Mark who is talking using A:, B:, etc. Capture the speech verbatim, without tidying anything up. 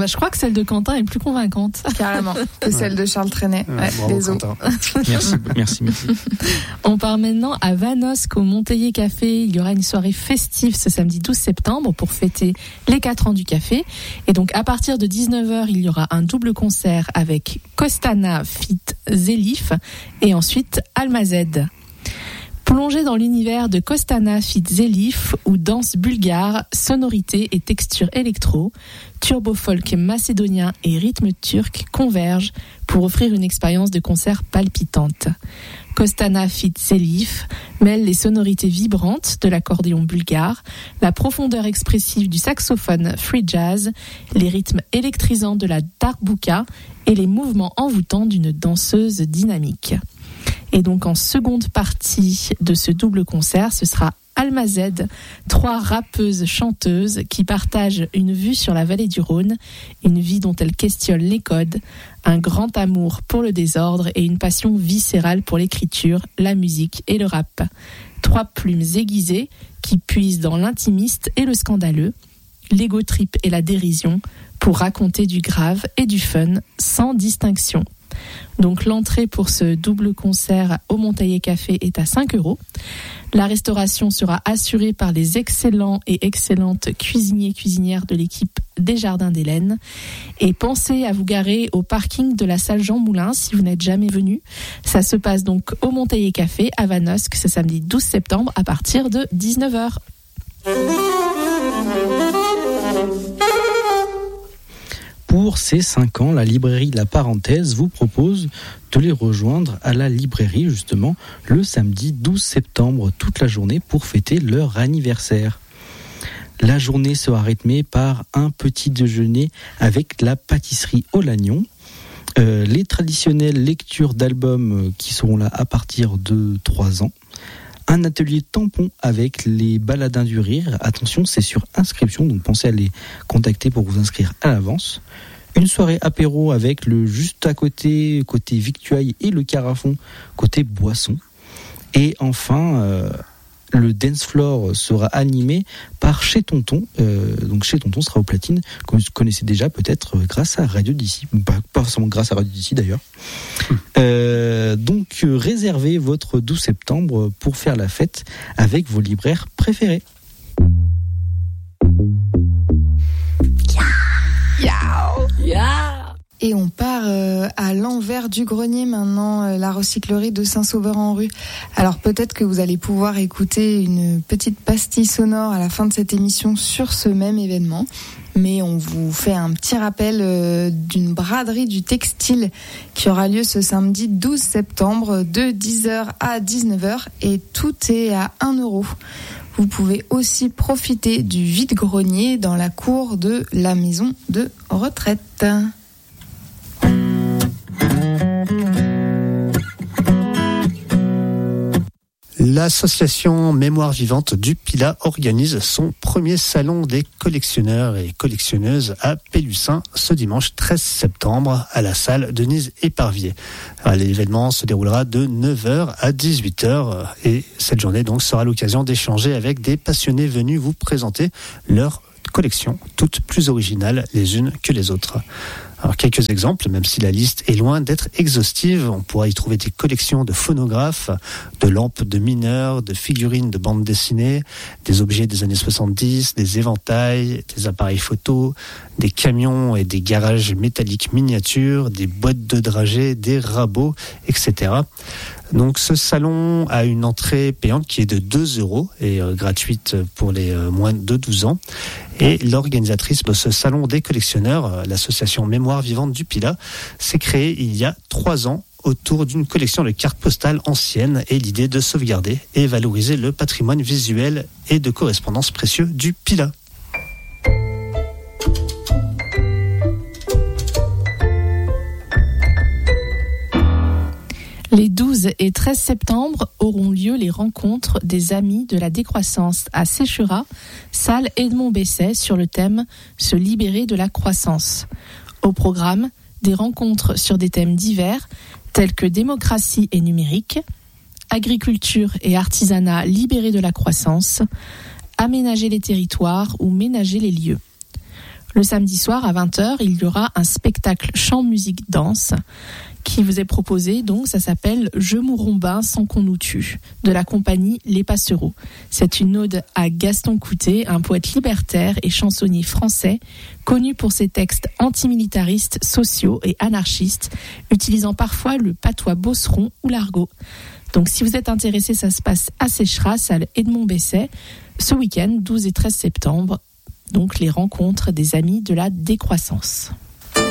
A: Bah, je crois que celle de Quentin est plus convaincante.
B: Carrément. Et ouais. Celle de Charles Trenet.
C: Ouais,
B: ouais,
C: bravo,
B: les
C: Quentin. Merci, merci, merci.
A: On part maintenant à Vanosque au Monteiller Café. Il y aura une soirée festive ce samedi douze septembre pour fêter les quatre ans du café. Et donc, à partir de dix-neuf heures, il y aura un double concert avec Costana feat. Zelif et ensuite Almazed. Plongez dans l'univers de Costana feat. Zelif où danse bulgare, sonorité et texture électro, turbo-folk macédonien et rythme turc convergent pour offrir une expérience de concert palpitante. Costana feat. Zelif mêle les sonorités vibrantes de l'accordéon bulgare, la profondeur expressive du saxophone free jazz, les rythmes électrisants de la darbuka et les mouvements envoûtants d'une danseuse dynamique. Et donc en seconde partie de ce double concert, ce sera Almazed, trois rappeuses chanteuses qui partagent une vue sur la vallée du Rhône, une vie dont elles questionnent les codes, un grand amour pour le désordre et une passion viscérale pour l'écriture, la musique et le rap. Trois plumes aiguisées qui puisent dans l'intimiste et le scandaleux, l'ego trip et la dérision pour raconter du grave et du fun sans distinction. Donc l'entrée pour ce double concert au Monteiller Café est à cinq euros. La restauration sera assurée par les excellents et excellentes cuisiniers et cuisinières de l'équipe des Jardins d'Hélène. Et pensez à vous garer au parking de la salle Jean Moulin si vous n'êtes jamais venu. Ça se passe donc au Monteiller Café à Vanosque ce samedi douze septembre à partir de dix-neuf heures.
C: Pour ces cinq ans, la librairie La Parenthèse vous propose de les rejoindre à la librairie justement le samedi douze septembre toute la journée pour fêter leur anniversaire. La journée sera rythmée par un petit déjeuner avec la pâtisserie au Lagnon, euh, les traditionnelles lectures d'albums qui seront là à partir de trois ans, un atelier tampon avec les baladins du rire. Attention, c'est sur inscription, donc pensez à les contacter pour vous inscrire à l'avance. Une soirée apéro avec le juste à côté, côté victuailles et le carafon, côté boisson. Et enfin, euh, le dance floor sera animé par Chez Tonton. Euh, donc Chez Tonton sera au platine, que vous connaissez déjà peut-être grâce à Radio d'ici. Pas, pas forcément grâce à Radio d'ici d'ailleurs. Euh, donc euh, réservez votre douze septembre pour faire la fête avec vos libraires préférés.
B: Yeah. Et on part euh, à l'envers du grenier maintenant, euh, la recyclerie de Saint-Sauveur-en-Rue. Alors peut-être que vous allez pouvoir écouter une petite pastille sonore à la fin de cette émission sur ce même événement. Mais on vous fait un petit rappel euh, d'une braderie du textile qui aura lieu ce samedi douze septembre de dix heures à dix-neuf heures et tout est à un euro. Vous pouvez aussi profiter du vide-grenier dans la cour de la maison de retraite.
D: L'association Mémoire Vivante du Pilat organise son premier salon des collectionneurs et collectionneuses à Pélussin ce dimanche treize septembre à la salle Denise Éparvier. Alors, l'événement se déroulera de neuf heures à dix-huit heures et cette journée donc sera l'occasion d'échanger avec des passionnés venus vous présenter leur collection, toutes plus originales les unes que les autres. Alors, quelques exemples, même si la liste est loin d'être exhaustive, on pourra y trouver des collections de phonographes, de lampes de mineurs, de figurines de bandes dessinées, des objets des années soixante-dix, des éventails, des appareils photos, des camions et des garages métalliques miniatures, des boîtes de dragées, des rabots, et cetera. Donc ce salon a une entrée payante qui est de deux euros et euh, gratuite pour les euh, moins de douze ans. Et l'organisatrice de ce salon des collectionneurs, euh, l'association Mémoire Vivante du Pilat, s'est créée il y a trois ans autour d'une collection de cartes postales anciennes et l'idée de sauvegarder et valoriser le patrimoine visuel et de correspondance précieux du Pilat.
A: Les douze et treize septembre auront lieu les rencontres des Amis de la décroissance à Sécherat, salle Edmond Besset, sur le thème « Se libérer de la croissance ». Au programme, des rencontres sur des thèmes divers tels que démocratie et numérique, agriculture et artisanat libérés de la croissance, aménager les territoires ou ménager les lieux. Le samedi soir à vingt heures, il y aura un spectacle chant, musique, danse qui vous est proposé. Donc ça s'appelle Je Mourombin sans qu'on nous tue, de la compagnie Les Passereaux. C'est une ode à Gaston Coutet, un poète libertaire et chansonnier français connu pour ses textes antimilitaristes, sociaux et anarchistes, utilisant parfois le patois beauceron ou l'argot. Donc si vous êtes intéressé, ça se passe à Sécheras, salle Edmond Besset, ce week-end douze et treize septembre. Donc les rencontres des amis de la décroissance.